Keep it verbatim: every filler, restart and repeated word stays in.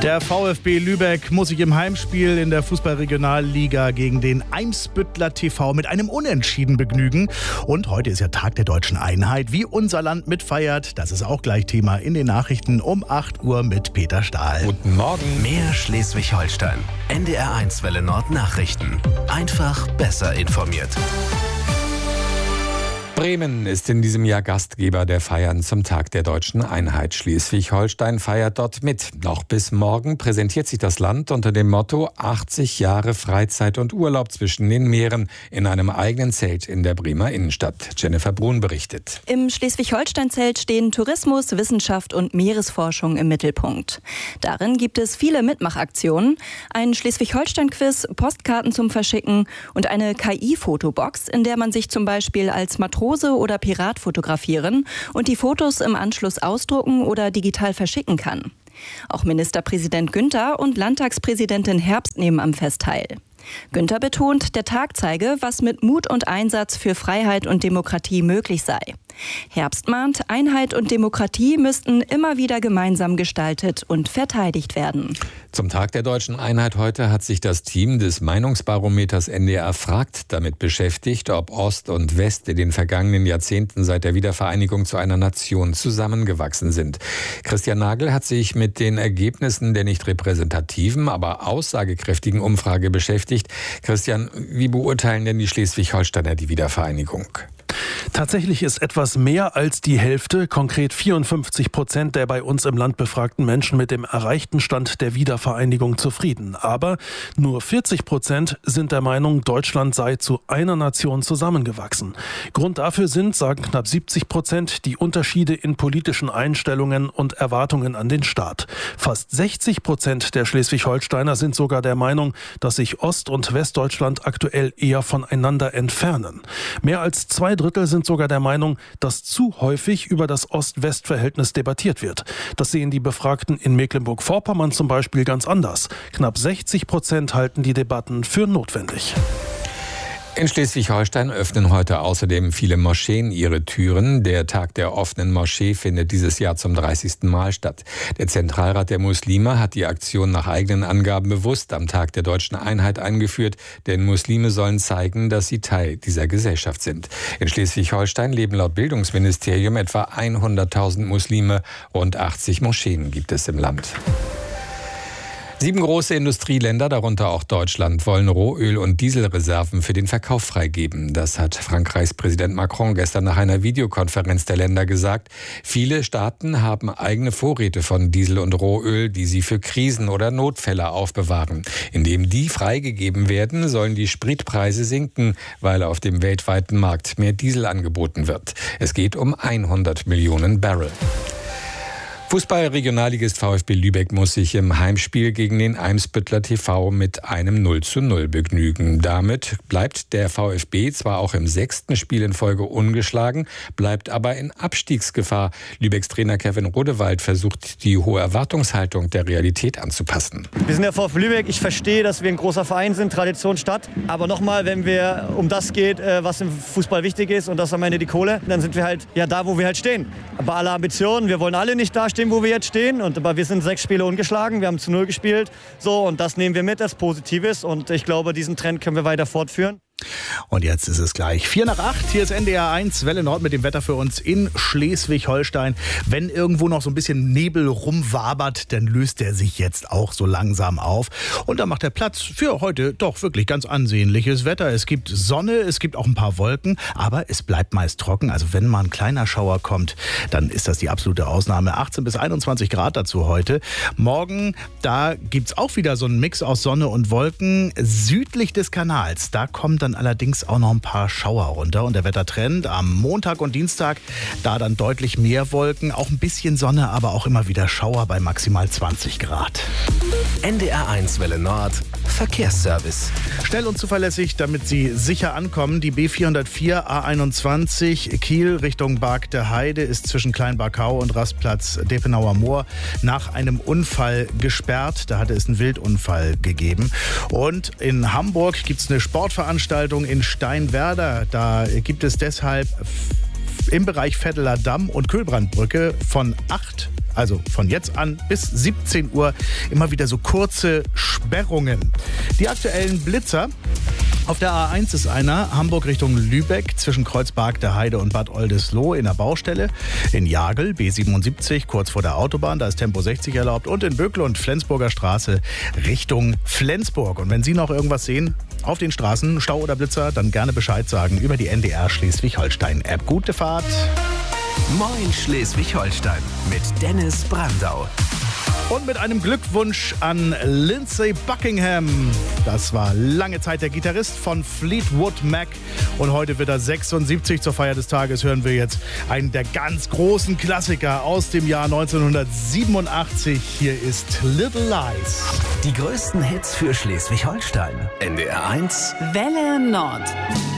Der VfB Lübeck muss sich im Heimspiel in der Fußball-Regionalliga gegen den Eimsbüttler T V mit einem Unentschieden begnügen. Und heute ist ja Tag der deutschen Einheit. Wie unser Land mitfeiert, das ist auch gleich Thema in den Nachrichten um acht Uhr mit Peter Stahl. Guten Morgen. Mehr Schleswig-Holstein. N D R eins Welle Nord Nachrichten. Einfach besser informiert. Bremen ist in diesem Jahr Gastgeber der Feiern zum Tag der deutschen Einheit. Schleswig-Holstein feiert dort mit. Noch bis morgen präsentiert sich das Land unter dem Motto achtzig Jahre Freizeit und Urlaub zwischen den Meeren in einem eigenen Zelt in der Bremer Innenstadt. Jennifer Brun berichtet. Im Schleswig-Holstein-Zelt stehen Tourismus, Wissenschaft und Meeresforschung im Mittelpunkt. Darin gibt es viele Mitmachaktionen, ein Schleswig-Holstein-Quiz, Postkarten zum Verschicken und eine K I-Fotobox, in der man sich zum Beispiel als Matrose oder Pirat fotografieren und die Fotos im Anschluss ausdrucken oder digital verschicken kann. Auch Ministerpräsident Günther und Landtagspräsidentin Herbst nehmen am Fest teil. Günther betont, der Tag zeige, was mit Mut und Einsatz für Freiheit und Demokratie möglich sei. Herbst mahnt, Einheit und Demokratie müssten immer wieder gemeinsam gestaltet und verteidigt werden. Zum Tag der deutschen Einheit heute hat sich das Team des Meinungsbarometers N D R fragt damit beschäftigt, ob Ost und West in den vergangenen Jahrzehnten seit der Wiedervereinigung zu einer Nation zusammengewachsen sind. Christian Nagel hat sich mit den Ergebnissen der nicht repräsentativen, aber aussagekräftigen Umfrage beschäftigt. Christian, wie beurteilen denn die Schleswig-Holsteiner die Wiedervereinigung? Tatsächlich ist etwas mehr als die Hälfte, konkret vierundfünfzig Prozent der bei uns im Land befragten Menschen mit dem erreichten Stand der Wiedervereinigung zufrieden. Aber nur vierzig Prozent sind der Meinung, Deutschland sei zu einer Nation zusammengewachsen. Grund dafür sind, sagen knapp siebzig Prozent, die Unterschiede in politischen Einstellungen und Erwartungen an den Staat. Fast sechzig Prozent der Schleswig-Holsteiner sind sogar der Meinung, dass sich Ost- und Westdeutschland aktuell eher voneinander entfernen. Mehr als zwei Drittel sind sogar der Meinung, dass zu häufig über das Ost-West-Verhältnis debattiert wird. Das sehen die Befragten in Mecklenburg-Vorpommern zum Beispiel ganz anders. Knapp sechzig Prozent halten die Debatten für notwendig. In Schleswig-Holstein öffnen heute außerdem viele Moscheen ihre Türen. Der Tag der offenen Moschee findet dieses Jahr zum dreißigsten Mal statt. Der Zentralrat der Muslime hat die Aktion nach eigenen Angaben bewusst am Tag der deutschen Einheit eingeführt, denn Muslime sollen zeigen, dass sie Teil dieser Gesellschaft sind. In Schleswig-Holstein leben laut Bildungsministerium etwa hunderttausend Muslime. Rund achtzig Moscheen gibt es im Land. Sieben große Industrieländer, darunter auch Deutschland, wollen Rohöl- und Dieselreserven für den Verkauf freigeben. Das hat Frankreichs Präsident Macron gestern nach einer Videokonferenz der Länder gesagt. Viele Staaten haben eigene Vorräte von Diesel und Rohöl, die sie für Krisen oder Notfälle aufbewahren. Indem die freigegeben werden, sollen die Spritpreise sinken, weil auf dem weltweiten Markt mehr Diesel angeboten wird. Es geht um hundert Millionen Barrel. Fußball-Regionalligist VfB Lübeck muss sich im Heimspiel gegen den Eimsbüttler T V mit einem null zu null begnügen. Damit bleibt der VfB zwar auch im sechsten Spiel in Folge ungeschlagen, bleibt aber in Abstiegsgefahr. Lübecks Trainer Kevin Rodewald versucht, die hohe Erwartungshaltung der Realität anzupassen. Wir sind der VfB Lübeck. Ich verstehe, dass wir ein großer Verein sind, Tradition Stadt. Aber nochmal, wenn wir um das geht, was im Fußball wichtig ist und das am Ende die Kohle, dann sind wir halt ja da, wo wir halt stehen. Bei aller Ambitionen, wir wollen alle nicht dastehen, wo wir jetzt stehen. Und, aber wir sind sechs Spiele ungeschlagen, wir haben zu null gespielt. So, und das nehmen wir mit als Positives. Und ich glaube, diesen Trend können wir weiter fortführen. Und jetzt ist es gleich vier nach acht. Hier ist N D R eins Welle Nord mit dem Wetter für uns in Schleswig-Holstein. Wenn irgendwo noch so ein bisschen Nebel rumwabert, dann löst er sich jetzt auch so langsam auf. Und dann macht er Platz für heute doch wirklich ganz ansehnliches Wetter. Es gibt Sonne, es gibt auch ein paar Wolken, aber es bleibt meist trocken. Also wenn mal ein kleiner Schauer kommt, dann ist das die absolute Ausnahme. achtzehn bis einundzwanzig Grad dazu heute. Morgen, da gibt es auch wieder so einen Mix aus Sonne und Wolken. Südlich des Kanals, da kommt dann allerdings auch noch ein paar Schauer runter. Und der Wettertrend am Montag und Dienstag, da dann deutlich mehr Wolken, auch ein bisschen Sonne, aber auch immer wieder Schauer bei maximal zwanzig Grad. N D R eins Welle Nord Verkehrsservice. Schnell und zuverlässig, damit Sie sicher ankommen. Die B vierhundertvier A einundzwanzig Kiel Richtung Barg der Heide ist zwischen Kleinbarkau und Rastplatz Depenauer Moor nach einem Unfall gesperrt. Da hatte es einen Wildunfall gegeben. Und in Hamburg gibt es eine Sportveranstaltung in Steinwerder. Da gibt es deshalb im Bereich Vetteler Damm und Kühlbrandbrücke von acht Also von jetzt an bis siebzehn Uhr immer wieder so kurze Sperrungen. Die aktuellen Blitzer. Auf der A eins ist einer, Hamburg Richtung Lübeck, zwischen Kreuzberg der Heide und Bad Oldesloe in der Baustelle. In Jagel, B siebenundsiebzig, kurz vor der Autobahn, da ist Tempo sechzig erlaubt. Und in Böckle und Flensburger Straße Richtung Flensburg. Und wenn Sie noch irgendwas sehen auf den Straßen, Stau oder Blitzer, dann gerne Bescheid sagen über die N D R Schleswig-Holstein-App. Gute Fahrt! Moin Schleswig-Holstein mit Dennis Brandau. Und mit einem Glückwunsch an Lindsey Buckingham. Das war lange Zeit der Gitarrist von Fleetwood Mac. Und heute wird er sechsundsiebzig. Zur Feier des Tages hören wir jetzt einen der ganz großen Klassiker aus dem Jahr neunzehnhundertsiebenundachtzig. Hier ist Little Lies. Die größten Hits für Schleswig-Holstein. N D R eins Welle Nord.